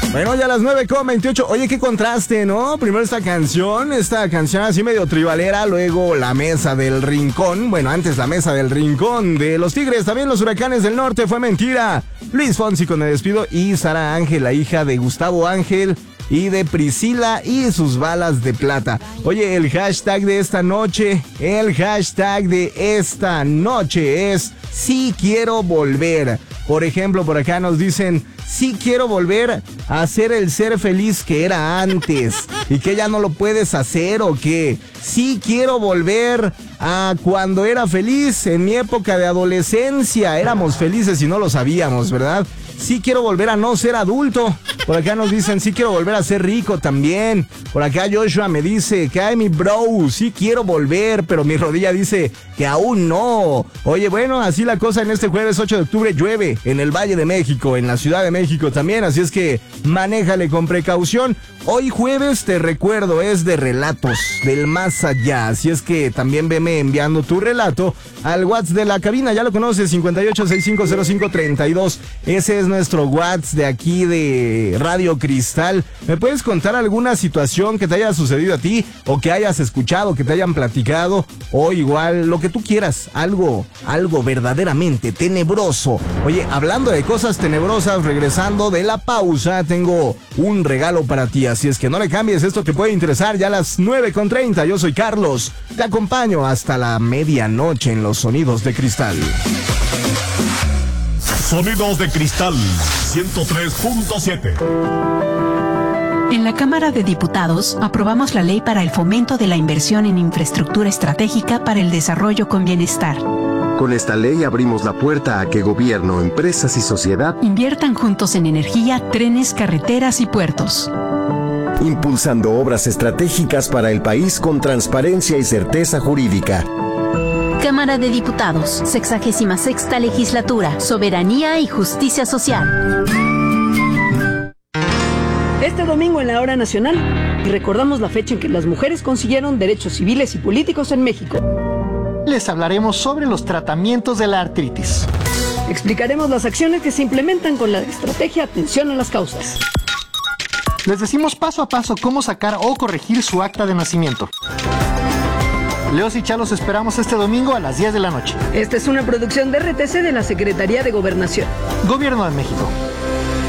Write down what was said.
Bueno, ya a las 9:28. Oye, qué contraste, ¿no? Primero esta canción así medio tribalera, luego La Mesa del Rincón. Bueno, antes La Mesa del Rincón de los Tigres, también los Huracanes del Norte, Fue Mentira. Luis Fonsi con Me Despido y Sara Ángel, la hija de Gustavo Ángel y de Priscila y sus balas de plata. Oye, el hashtag de esta noche es Sí quiero volver. Por ejemplo, por acá nos dicen, sí quiero volver a ser el ser feliz que era antes. ¿Y que ya no lo puedes hacer o qué? Sí quiero volver a cuando era feliz en mi época de adolescencia. Éramos felices y no lo sabíamos, ¿verdad? Sí quiero volver a no ser adulto. Por acá nos dicen, sí quiero volver a ser rico también. Por acá Joshua me dice, que ay mi bro, sí quiero volver, pero mi rodilla dice que aún no. Oye, bueno, así la cosa en este jueves 8 de octubre llueve en el Valle de México, en la Ciudad de México también, así es que manéjale con precaución. Hoy jueves, te recuerdo, es de relatos del más allá, así es que también veme enviando tu relato al WhatsApp de la cabina, ya lo conoces, 58650532. Ese es nuestro WhatsApp de aquí de Radio Cristal. ¿Me puedes contar alguna situación que te haya sucedido a ti o que hayas escuchado, que te hayan platicado, o igual lo que tú quieras, algo verdaderamente tenebroso? Oye, hablando de cosas tenebrosas, regresando de la pausa, tengo un regalo para ti, así es que no le cambies, esto te puede interesar. Ya a las 9:30, yo soy Carlos, te acompaño hasta la medianoche en los Sonidos de Cristal. Sonidos de Cristal 103.7. En la Cámara de Diputados aprobamos la ley para el fomento de la inversión en infraestructura estratégica para el desarrollo con bienestar. Con esta ley abrimos la puerta a que gobierno, empresas y sociedad inviertan juntos en energía, trenes, carreteras y puertos. Impulsando obras estratégicas para el país con transparencia y certeza jurídica. Cámara de Diputados, 66ª Legislatura, Soberanía y Justicia Social. Este domingo en la Hora Nacional recordamos la fecha en que las mujeres consiguieron derechos civiles y políticos en México. Les hablaremos sobre los tratamientos de la artritis. Explicaremos las acciones que se implementan con la estrategia Atención a las Causas. Les decimos paso a paso cómo sacar o corregir su acta de nacimiento. Leos y Chalos esperamos este domingo a las 10 de la noche. Esta es una producción de RTC de la Secretaría de Gobernación. Gobierno de México.